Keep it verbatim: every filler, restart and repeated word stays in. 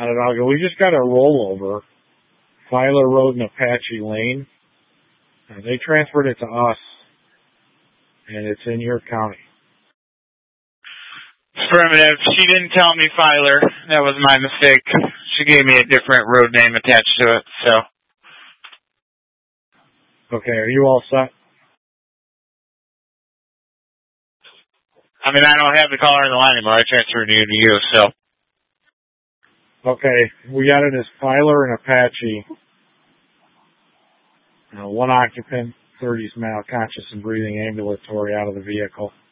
Onondaga. We just got a rollover. Filer Road and Apache Lane. Uh, they transferred it to us, and it's in your county. Affirmative. She didn't tell me Filer. That was my mistake. She gave me a different road name attached to it, so. Okay, are you all set? I mean, I don't have the caller on the line anymore. I transferred you to you, so. Okay, we got it as Filer and Apache. Uh, one occupant, thirties male, conscious and breathing, ambulatory, out of the vehicle.